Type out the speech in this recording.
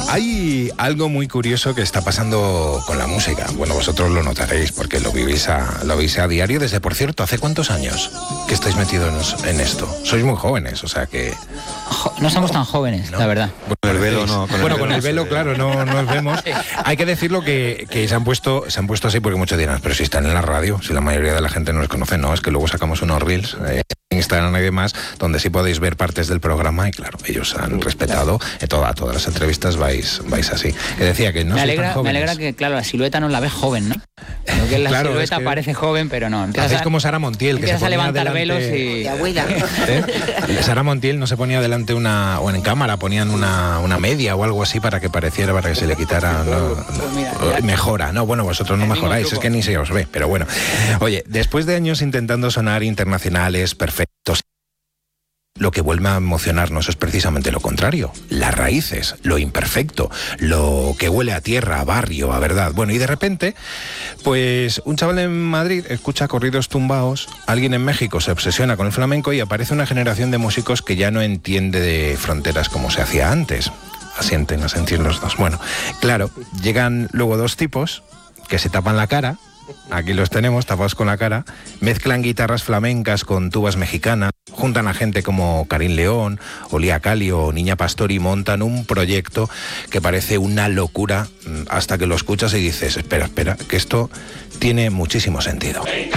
Hay algo muy curioso que está pasando con la música. Bueno, vosotros lo notaréis porque lo vivís a diario. Desde, por cierto, ¿hace cuántos años que estáis metidos en esto? Sois muy jóvenes, o sea que... No somos tan jóvenes, ¿no? La verdad. Con el velo no. Con el velo, claro, no nos vemos. Hay que decirlo que se han puesto así porque muchos dirán, pero si están en la radio, si la mayoría de la gente no los conoce, no, es que luego sacamos unos reels en Instagram y demás, donde sí podéis ver partes del programa y claro, ellos han respetado todas las entrevistas vais así. Que decía que no sois tan jóvenes. Me alegra que, claro, la silueta no la ves joven, ¿no? Lo que es la claro, silueta es que parece joven, pero no. Hacéis como Sara Montiel, que se ponía a levantar delante, velos y... Sara Montiel no se ponía delante o en cámara ponían una media o algo así para que pareciera, para que se le quitara. Mejora. No, bueno, vosotros no mejoráis, es que ni se os ve, pero bueno. Oye, después de años intentando sonar internacionales, perfectos, lo que vuelve a emocionarnos es precisamente lo contrario, las raíces, lo imperfecto, lo que huele a tierra, a barrio, a verdad. Bueno, y de repente, pues un chaval en Madrid escucha corridos tumbaos, alguien en México se obsesiona con el flamenco y aparece una generación de músicos que ya no entiende de fronteras como se hacía antes. Asienten los dos. Bueno, claro, llegan luego dos tipos que se tapan la cara. Aquí los tenemos tapados con la cara, mezclan guitarras flamencas con tubas mexicanas, juntan a gente como Karim León, Olía Cali o Niña Pastor y montan un proyecto que parece una locura hasta que lo escuchas y dices, espera, que esto tiene muchísimo sentido.